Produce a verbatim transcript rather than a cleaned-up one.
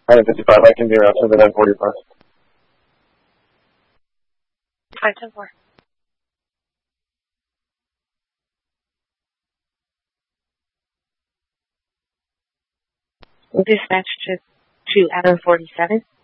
Item fifty-five, I can zero, seven nine forty-five. five ten four. Dispatch to, to Adam forty-seven.